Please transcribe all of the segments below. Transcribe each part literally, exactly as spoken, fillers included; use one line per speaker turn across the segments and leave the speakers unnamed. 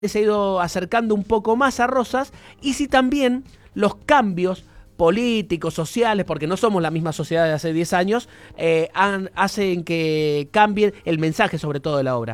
se ha ido acercando un poco más a Rosas y si también los cambios políticos, sociales, porque no somos la misma sociedad de hace diez años, eh, han, hacen que cambie el mensaje sobre todo de la obra.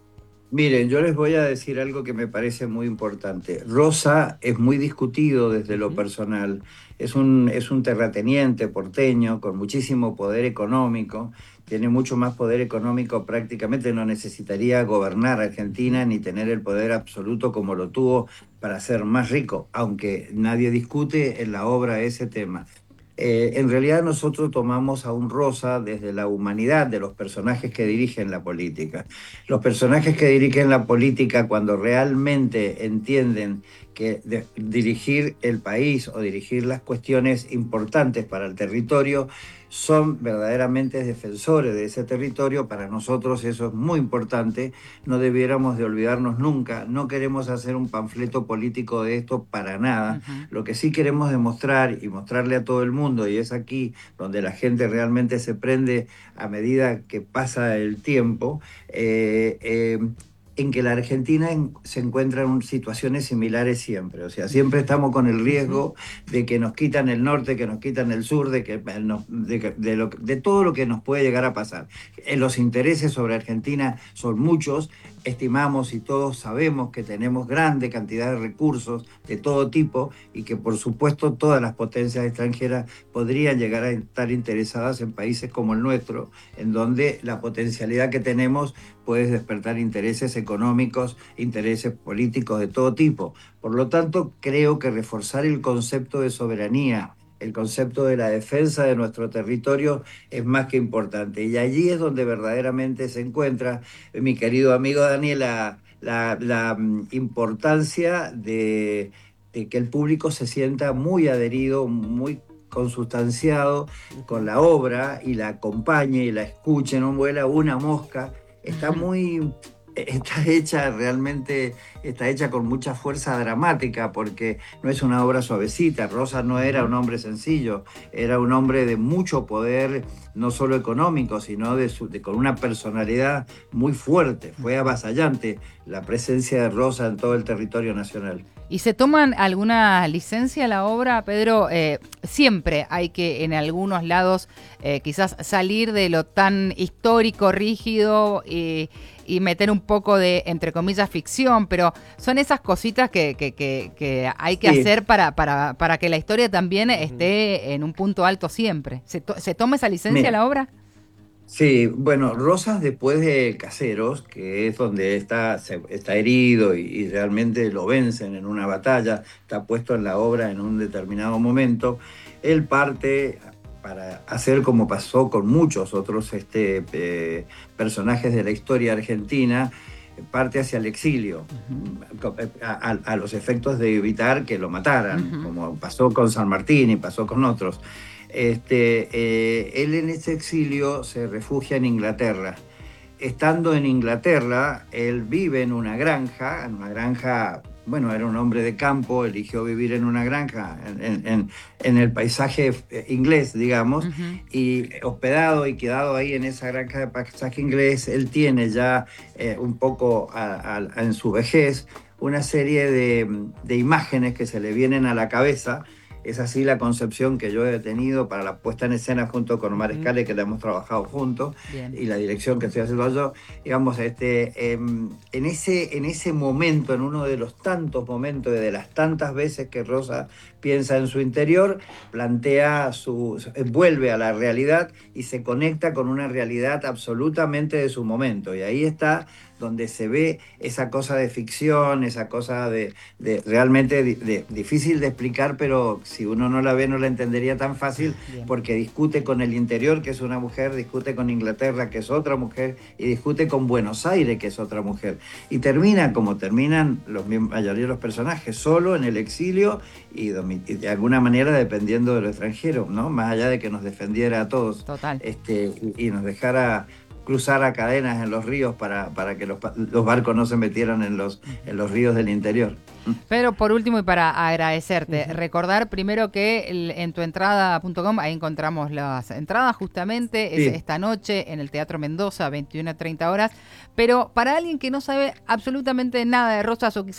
Miren, yo les voy a decir algo que me parece muy importante. Rosa es muy discutido desde lo
Uh-huh.
personal. Es un, es un terrateniente porteño con muchísimo poder económico. Tiene mucho más poder económico, prácticamente no necesitaría gobernar
Uh-huh.
Argentina ni tener el poder absoluto como lo tuvo para ser más rico, aunque nadie discute en la obra ese tema. Eh, en realidad nosotros tomamos a un Rosa desde la humanidad de los personajes que dirigen la política. Los personajes que dirigen la política cuando realmente entienden que de, dirigir el país o dirigir las cuestiones importantes para el territorio son verdaderamente defensores de ese territorio. Para nosotros eso es muy importante, no debiéramos de olvidarnos nunca, no queremos hacer un panfleto político de esto para nada.
Uh-huh.
Lo que sí queremos demostrar y mostrarle a todo el mundo, y es aquí donde la gente realmente se prende a medida que pasa el tiempo, eh, eh, en que la Argentina en, se encuentra en situaciones similares siempre. O sea, siempre estamos con el
Uh-huh.
riesgo de que nos quitan el norte, que nos quitan el sur, de, que, de, de, lo, de todo lo que nos puede llegar a pasar. Eh, los intereses sobre Argentina son muchos. Estimamos y todos sabemos que tenemos grande cantidad de recursos de todo tipo y que por supuesto todas las potencias extranjeras podrían llegar a estar interesadas en países como el nuestro, en donde la potencialidad que tenemos puede despertar intereses económicos, intereses políticos de todo tipo. Por lo tanto, creo que reforzar el concepto de soberanía, el concepto de la defensa de nuestro territorio es más que importante. Y allí es donde verdaderamente se encuentra, eh, mi querido amigo Daniel, la, la, la um, importancia de, de que el público se sienta muy adherido, muy consustanciado con la obra y la acompañe y la escuche, no vuela una mosca. Está muy... Está hecha realmente, está hecha con mucha fuerza dramática porque no es una obra suavecita. Rosa no era un hombre sencillo, era un hombre de mucho poder, no solo económico, sino de su, de, con una personalidad muy fuerte. Fue avasallante la presencia de Rosa en todo el territorio nacional.
¿Y se toman alguna licencia la obra, Pedro? Eh, siempre hay que en algunos lados eh, quizás salir de lo tan histórico, rígido y, y meter un poco de, entre comillas, ficción, pero son esas cositas que, que, que, que hay que sí. hacer para, para, para que la historia también esté en un punto alto siempre. ¿Se, to ¿se toma esa licencia
Mira.
la obra?
Sí, bueno, Rosas después de Caseros, que es donde está, se, está herido y, y realmente lo vencen en una batalla, está puesto en la obra en un determinado momento, él parte para hacer como pasó con muchos otros este, eh, personajes de la historia argentina, parte hacia el exilio, uh-huh. a, a, a los efectos de evitar que lo mataran, uh-huh. como pasó con San Martín y pasó con otros. Este, eh, él en ese exilio se refugia en Inglaterra. Estando en Inglaterra, él vive en una granja, en una granja, bueno, era un hombre de campo, eligió vivir en una granja, en, en, en el paisaje inglés, digamos, uh-huh. y hospedado y quedado ahí en esa granja de paisaje inglés, él tiene ya eh, un poco a, a, en su vejez una serie de, de imágenes que se le vienen a la cabeza. Es así la concepción que yo he tenido para la puesta en escena junto con Omar uh-huh. Escale, que la hemos trabajado juntos, Bien. y la dirección que estoy haciendo yo. Digamos, este, eh, en, ese, en ese momento, en uno de los tantos momentos, de las tantas veces que Rosa piensa en su interior, plantea su, vuelve a la realidad y se conecta con una realidad absolutamente de su momento. Y ahí está donde se ve esa cosa de ficción, esa cosa de, de realmente de, de, difícil de explicar, pero si uno no la ve no la entendería tan fácil, Bien. porque discute con el interior, que es una mujer, discute con Inglaterra, que es otra mujer, y discute con Buenos Aires, que es otra mujer. Y termina como terminan la mayoría de los personajes, solo en el exilio y, y de alguna manera dependiendo de lo extranjero, ¿no? Más allá de que nos defendiera a todos.
Total.
Este, y, y nos dejara cruzara cadenas en los ríos para, para que los, los barcos no se metieran en los, en los ríos del interior.
Pero por último, y para agradecerte, uh-huh. recordar primero que el, en tuentrada punto com ahí encontramos las entradas justamente, sí. es esta noche en el Teatro Mendoza, veintiuna a treinta horas, pero para alguien que no sabe absolutamente nada de Rosas o quizás